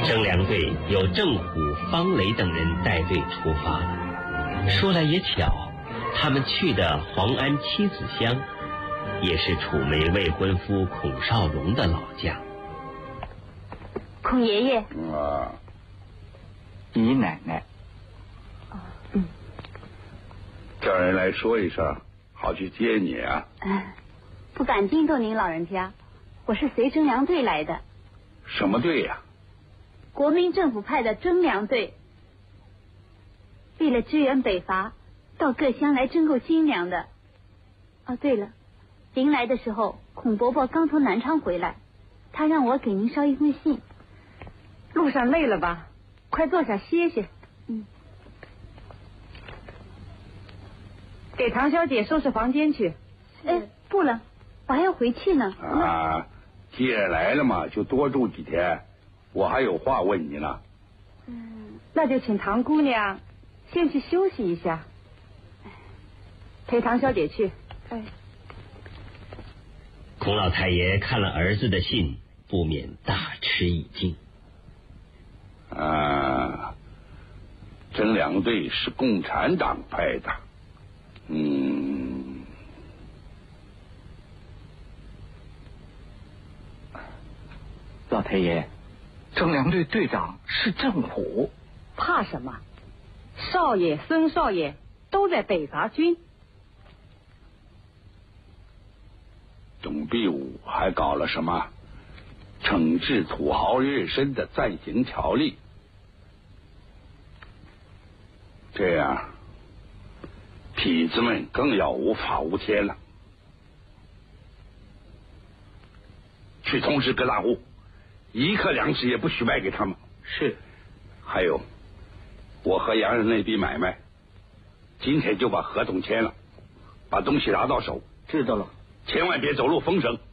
征粮队由郑虎、方雷等人带队出发。说来也巧，他们去的黄安七子乡，也是楚梅未婚夫孔少荣的老家。 孔爷爷。 姨奶奶。 叫人来说一声，好去接你啊。 不敢惊动您老人家，我是随征粮队来的。 什么队呀？ 国民政府派的征粮队，为了支援北伐，到各乡来征购新粮的。哦，对了，临来的时候，孔伯伯刚从南昌回来，他让我给您捎一封信。 路上累了吧？快坐下歇歇。给唐小姐收拾房间去。 不了，我还要回去呢。 既然来了嘛，就多住几天。我还有话问你呢。 那就请唐姑娘先去休息一下，陪唐小姐去。 孔老太爷看了儿子的信，不免大吃一惊。 征粮队是共产党派的。 老太爷，征粮队队长是郑虎， 怕什么？少爷、孙少爷都在北伐军。 董必武还搞了什么惩治土豪劣绅的暂行条例，这样痞子们更要无法无天了。去通知各大户，一克粮食也不许卖给他们。 是。 还有，我和洋人那笔买卖，今天就把合同签了，把东西拿到手。 知道了。 千万别走漏风声。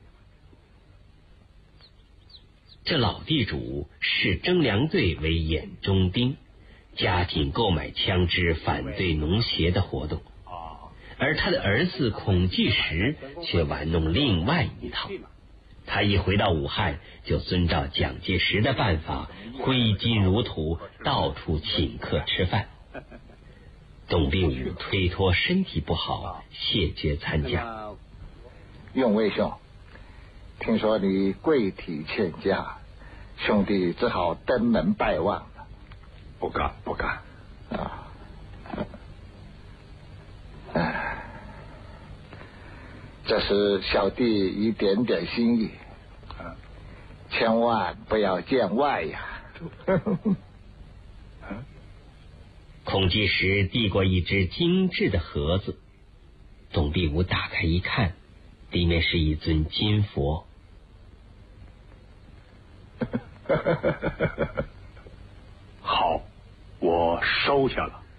这老地主视征粮队为眼中钉，加紧购买枪支，反对农协的活动。而他的儿子孔季时却玩弄另外一套。他一回到武汉，就遵照蒋介石的办法，挥金如土，到处请客吃饭。董必武推脱身体不好，谢绝参加。 永卫兄，听说你贵体欠佳，兄弟只好登门拜望了。 不敢。 这是小弟一点点心意，千万不要见外呀。 孔季时递过一只精致的盒子，董必武打开一看，里面是一尊金佛。 好，我收下了。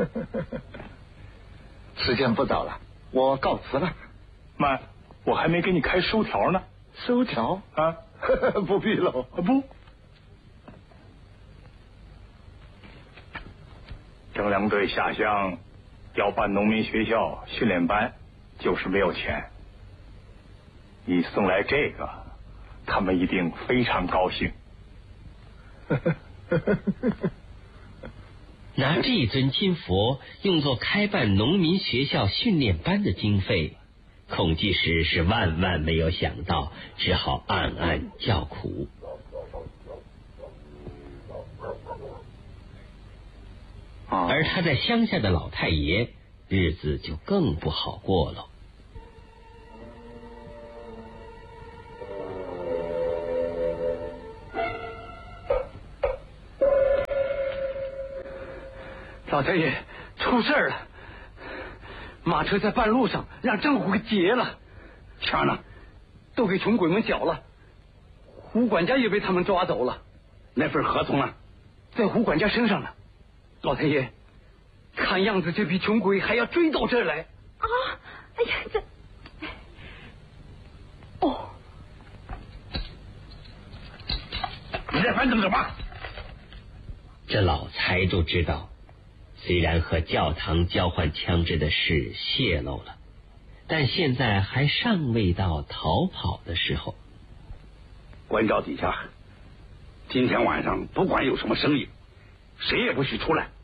时间不早了，我告辞了。 慢，我还没给你开收条呢。 收条啊？ 不必喽。 不。征粮队下乡要办农民学校训练班，就是没有钱。你送来这个，他们一定非常高兴。 拿这一尊金佛用作开办农民学校训练班的经费，孔季时是万万没有想到，只好暗暗叫苦。而他在乡下的老太爷日子就更不好过了。 老太爷，出事了！马车在半路上让郑虎给劫了， 枪呢？ 都给穷鬼们缴了。胡管家也被他们抓走了。 那份合同呢？ 在胡管家身上呢。老太爷，看样子这批穷鬼还要追到这儿来。 啊！哎呀，这……哦， 你再翻等着吧。 这老财都知道，虽然和教堂交换枪支的事泄露了，但现在还尚未到逃跑的时候。 关照底下， 今天晚上不管有什么生意，谁也不许出来。